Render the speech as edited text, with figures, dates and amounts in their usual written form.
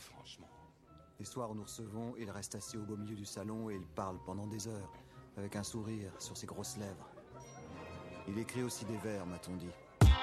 franchement. Les soirs où nous recevons, il reste assis au beau milieu du salon et il parle pendant des heures, avec un sourire sur ses grosses lèvres. Il écrit aussi des vers, m'a-t-on dit.